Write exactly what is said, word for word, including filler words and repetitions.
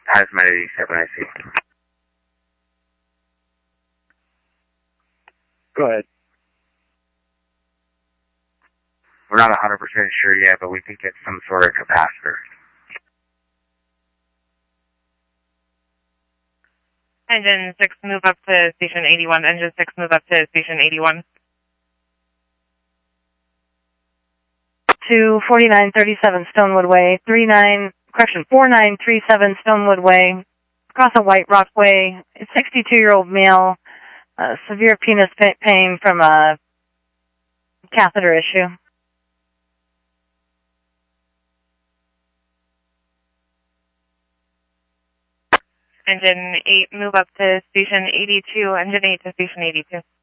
Hazmat eighty-seven, I see. Go ahead. We're not one hundred percent sure yet, but we think it's some sort of capacitor. Engine six, move up to station eighty-one. Engine six, move up to station eighty-one. To forty-nine thirty-seven Stonewood Way, three nine, correction, four nine three seven Stonewood Way, across a White Rock Way, sixty-two-year-old male, uh, severe penis pain from a catheter issue. Engine eight, move up to station eighty-two. Engine eight to station eighty-two.